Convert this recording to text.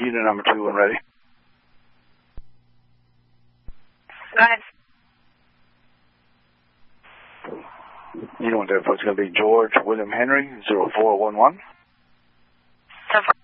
Unit number 2 when ready. Go ahead. Unit 1 there, folks. It's going to be George William Henry, 0411. So far.